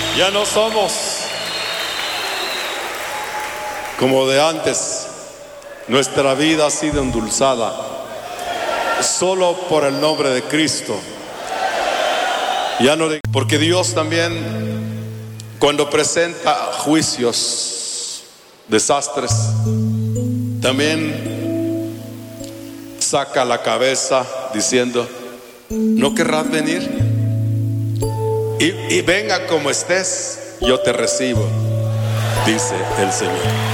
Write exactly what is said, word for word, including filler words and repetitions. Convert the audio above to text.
Ya no somos como de antes. Nuestra vida ha sido endulzada solo por el nombre de Cristo. Ya no de... Porque Dios también, cuando presenta juicios, desastres, también saca la cabeza diciendo: ¿no querrás venir? Y, y venga como estés, yo te recibo, dice el Señor.